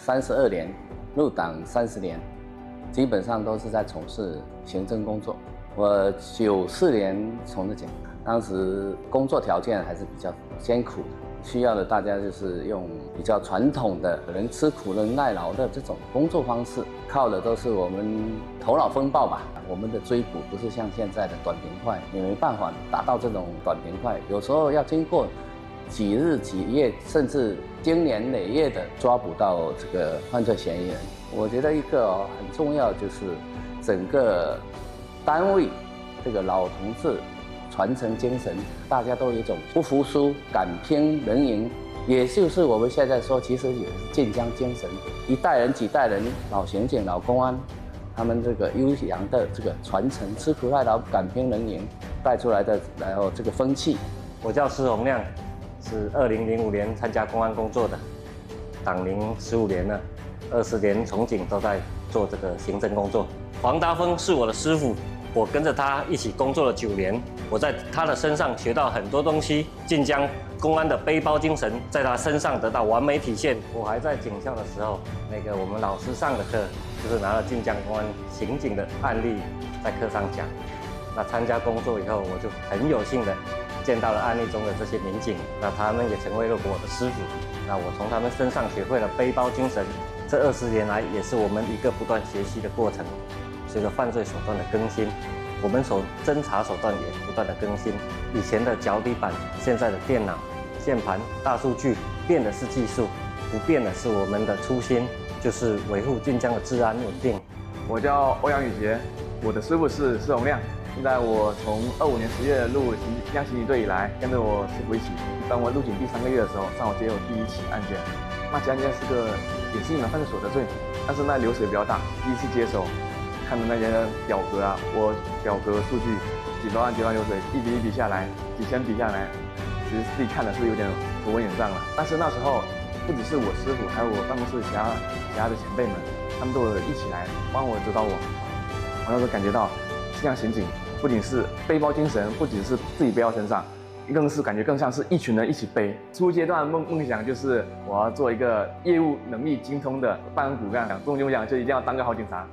32年，入党30年，基本上都是在从事行政工作。我94年从的警，当时工作条件还是比较艰苦的，需要的大家就是用比较传统的能吃苦能耐劳的这种工作方式，靠的都是我们头脑风暴吧。我们的追捕不是像现在的短平快，也没办法达到这种短平快，有时候要经过几日几夜，甚至经年累月的抓捕到这个犯罪嫌疑人。我觉得一个很重要就是整个单位这个老同志传承精神，大家都有一种不服输、敢拼能赢，也就是我们现在说，其实也是晋江精神，一代人几代人，老刑警、老公安，他们这个优良的这个传承，吃苦耐劳、敢拼能赢带出来的，然后这个风气。 我叫施洪亮，是2005年参加公安工作的，党龄15年了，20年从警都在做这个行政工作。黄达峰是我的师傅，我跟着他一起工作了9年，我在他的身上学到很多东西，晋江公安的背包精神在他身上得到完美体现。我还在警校的时候，我们老师上的课就是拿了晋江公安刑警的案例在课上讲。那参加工作以后，我就很有幸的见到了案例中的这些民警，那他们也成为了我的师傅。那我从他们身上学会了背包精神，这20年来也是我们一个不断学习的过程。随着犯罪手段的更新，我们侦查手段也不断的更新。以前的脚底板，现在的电脑、键盘、大数据，变的是技术，不变的是我们的初心，就是维护晋江的治安稳定。 我叫欧阳宇杰，我的师傅是施洪亮。现在我从25年10月入晋江刑警队以来，跟着我师傅一起，当我入警第3个月的时候，上午接我第1起案件。那起案件也是一门犯罪所得罪，但是那流水比较大，第一次接手。看的那些表格啊，我表格数据几百万流水，一笔下来，几千笔下来，其实自己看的是有点头昏眼胀了。但是那时候不只是我师傅，还有我办公室其他的前辈们，他们都有一起来帮我指导我。我那时候感觉到晋江刑警不仅是背包精神，不仅是自己背到身上，更像是一群人一起背。初阶段梦想就是我要做一个业务能力精通的办案骨干，中就讲就一定要当个好警察。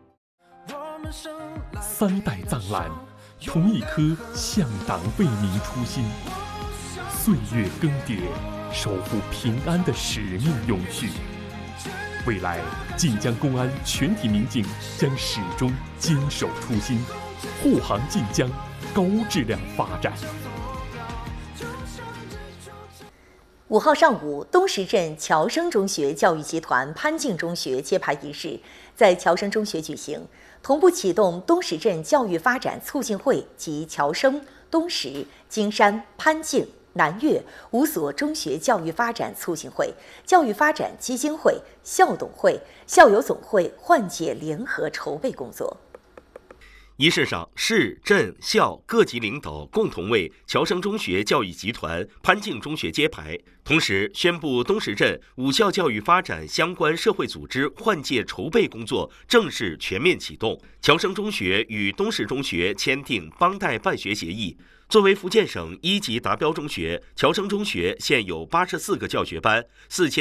3代藏蓝，同一颗向党为民初心，岁月更迭，守护平安的使命永续。未来，晋江公安全体民警将始终坚守初心，护航晋江高质量发展。 5号上午，东石镇侨生中学教育集团潘敬中学揭牌仪式在侨生中学举行，同步启动东石镇教育发展促进会及侨生、东石、金山、潘敬、南岳5所中学教育发展促进会、教育发展基金会、校董会、校友总会换届联合筹备工作。 仪式上，市、镇、校各级领导共同为侨生中学教育集团潘敬中学揭牌，同时宣布东石镇5校教育发展相关社会组织换届筹备工作正式全面启动。侨生中学与东石中学签订帮带办学协议。作为福建省1级达标中学，侨生中学现有84个教学班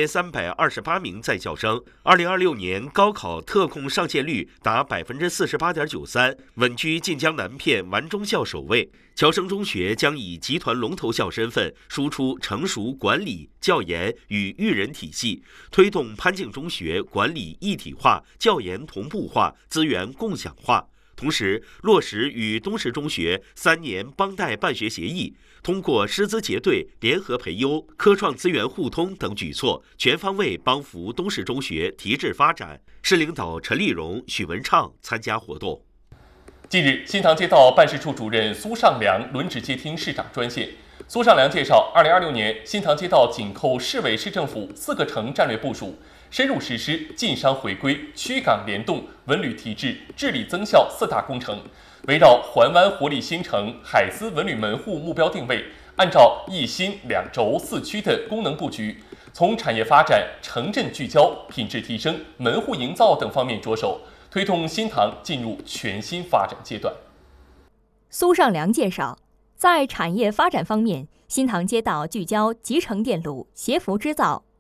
，4328名在校生。2026年高考特控上线率达48.93%，稳居晋江南片完中校首位。侨生中学将以集团龙头校身份，输出成熟管理、教研与育人体系，推动潘敬中学管理一体化、教研同步化、资源共享化。同时，落实与东石中学3年帮带办学协议，通过师资结对、联合培优、科创资源互通等举措，全方位帮扶东石中学提质发展。市领导陈立荣、许文畅参加活动。 近日，新塘街道办事处主任苏尚良轮值接听市长专线。苏尚良介绍，2026年新塘街道紧扣市委市政府4个城战略部署，深入实施晋商回归、区港联动、文旅提质、治理增效4大工程，围绕环湾活力新城、海思文旅门户目标定位，按照一新两轴4区的功能布局，从产业发展、城镇聚焦、品质提升、门户营造等方面着手，推动新塘进入全新发展阶段。 苏尚良介绍，在产业发展方面，新塘街道聚焦集成电路、协服织造、